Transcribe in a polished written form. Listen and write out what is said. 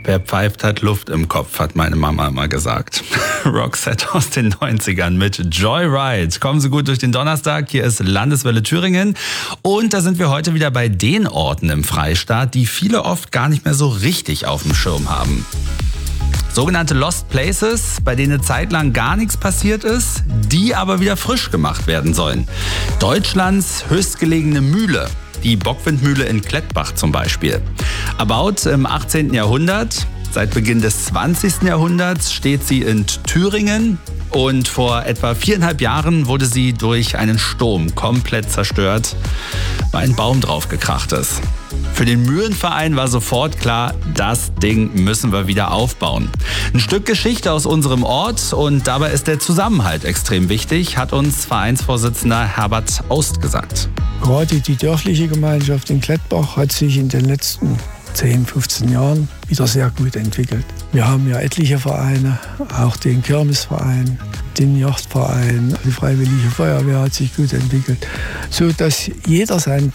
Wer pfeift, hat Luft im Kopf, hat meine Mama immer gesagt. Roxette aus den 90ern mit Joyride. Kommen Sie gut durch den Donnerstag. Hier ist Landeswelle Thüringen. Und da sind wir heute wieder bei den Orten im Freistaat, die viele oft gar nicht mehr so richtig auf dem Schirm haben. Sogenannte Lost Places, bei denen eine Zeit lang gar nichts passiert ist, die aber wieder frisch gemacht werden sollen. Deutschlands höchstgelegene Mühle, die Bockwindmühle in Klettbach zum Beispiel. Erbaut im 18. Jahrhundert, seit Beginn des 20. Jahrhunderts steht sie in Thüringen. Und vor etwa 4,5 Jahren wurde sie durch einen Sturm komplett zerstört, weil ein Baum drauf gekracht ist. Für den Mühlenverein war sofort klar, das Ding müssen wir wieder aufbauen. Ein Stück Geschichte aus unserem Ort und dabei ist der Zusammenhalt extrem wichtig, hat uns Vereinsvorsitzender Herbert Aust gesagt. Gerade die dörfliche Gemeinschaft in Klettbach hat sich in den letzten 10, 15 Jahren wieder sehr gut entwickelt. Wir haben ja etliche Vereine, auch den Kirmesverein, den Yachtverein, die Freiwillige Feuerwehr hat sich gut entwickelt, so dass jeder seinen